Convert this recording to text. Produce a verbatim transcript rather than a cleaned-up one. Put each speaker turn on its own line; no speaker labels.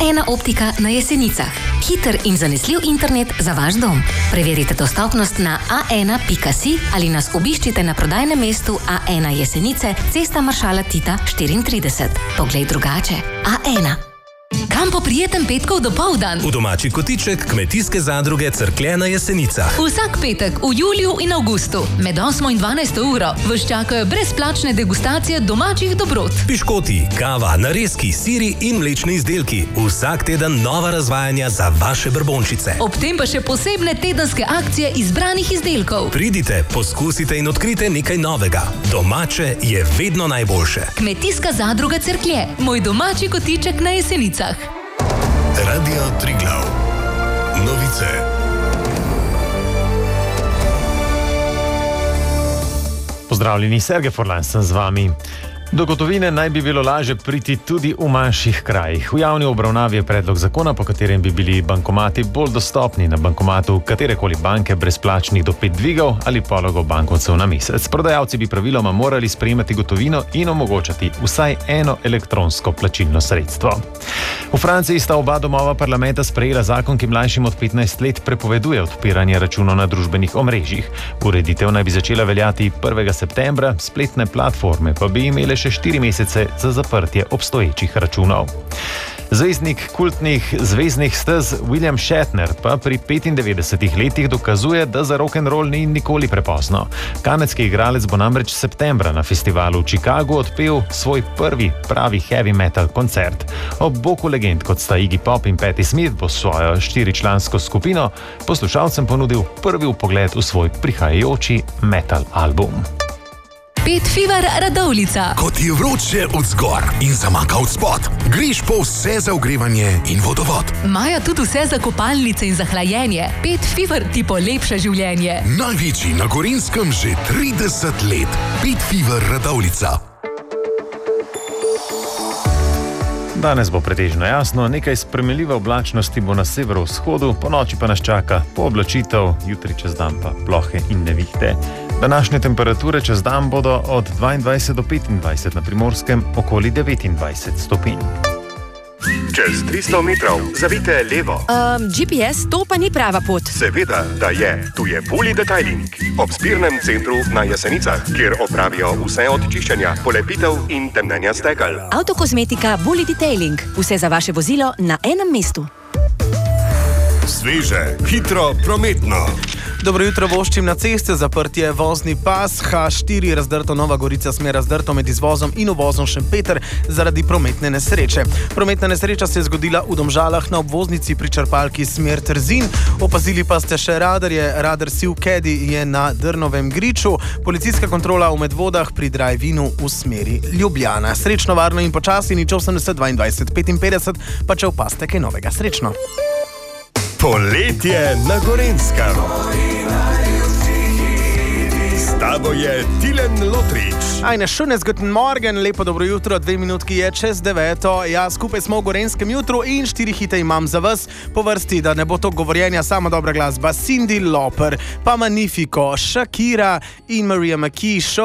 ena optika na Jesenicah. Hiter in zanesljiv internet za vaš dom. Preverite dostopnost na a ena pika si ali nas obiščite na prodajnem mestu A ena Jesenice, Cesta maršala Tita štiriintrideset. Poglej drugače. A ena. Kam po prijeten petkov dopoldan?
V domači kotiček Kmetijske zadruge Cerklje na Jesenicah.
Vsak petek v juliju in avgustu med osmo in dvanajsto uro vas čakajo brezplačne degustacije domačih dobrot.
Piškoti, kava, narezki, siri in mlečni izdelki. Vsak teden nova razvajanja za vaše brbončice.
Ob tem pa še posebne tedenske akcije izbranih izdelkov.
Pridite, poskusite in odkrite nekaj novega. Domače je vedno najboljše.
Kmetijska zadruga Cerklje, moj domači kotiček na Jesenicah.
Radio Triglav. Novice.
Pozdravljeni, Sergej Forlan sem z vami. Do gotovine naj bi bilo lažje priti tudi v manjših krajih. V javni obravnavi je predlog zakona, po katerem bi bili bankomati bolj dostopni. Na bankomatu katerekoli banke brezplačnih do pet dvigov ali pologov bankovcev na mesec. Prodajalci bi praviloma morali sprejemati gotovino in omogočati vsaj eno elektronsko plačilno sredstvo. V Franciji sta oba domova parlamenta sprejela zakon, ki mlajšim od petnajst let prepoveduje odpiranje računov na družbenih omrežjih. Ureditev naj bi začela veljati prvega septembra, spletne platforme pa bi imele še štiri mesece za zaprtje obstoječih računov. Zvezdnik kultnih zvezdnih stez William Shatner pa pri petindevetdesetih letih dokazuje, da za rock'n'roll ni nikoli prepozno. Kanadski igralec bo namreč septembra na festivalu v Chicagu odpel svoj prvi pravi heavy metal koncert. Ob boku legend, kot sta Iggy Pop in Patti Smith, bo svojo štiričlansko skupino poslušalcem ponudil prvi vpogled v svoj prihajajoči metal album.
Pet Fever Radovljica.
Ko ti je vroče od zgor in zamaka od spod, greš po vse za ogrevanje in vodovod.
Imajo tudi vse za kopalnice in za hlajenje. Pet Fever ti polepša življenje.
Največji na Gorenjskem že trideset let. Pet Fever Radovljica.
Danes bo pretežno jasno, nekaj spremenljive oblačnosti bo na severovzhodu, po noči pa nas čaka pooblačitev, jutri čez dan pa plohe in nevihte. Današnje temperature čez dan bodo od dvaindvajset do petindvajset, na Primorskem okoli devetindvajset stopinj.
Čez tristo metrov zavite levo.
Um, G P S, to pa ni prava pot.
Seveda, da je. Tu je Puli Detailing. Ob zbirnem centru na Jesenicah, kjer opravijo vse od čiščenja, polepitev in temnenja stekel.
Avtokozmetika Puli Detailing. Vse za vaše vozilo na enem mestu.
Sveže, hitro, prometno.
Dobro jutro, voščim na ceste, zaprtje vozni pas, H štiri razdrto Nova Gorica smer razdrto med izvozom in uvozom Šempeter zaradi prometne nesreče. Prometna nesreča se je zgodila v Domžalah na obvoznici pri črpalki smer Trzin. Opazili pa ste še radarje, radar Siv Kedi je na Drnovem griču, policijska kontrola v Medvodah pri drive-inu v smeri Ljubljana. Srečno, varno in počasi, nič osemdeset dvaindvajset petinpetdeset, pa če opaste kaj novega. Srečno.
Poletje na Gorenjskem. S tabo je Tilen Lotrič.
Eine schönes guten Morgen, lepo dobro jutro, dve minutki je čez deveto. Ja, skupaj smo v Gorenjskem jutru in štiri hite imam za vas po vrsti, da ne bo to govorjenja, samo dobra glasba. Cyndi Lauper, pa Magnifico, Shakira in Maria McKee.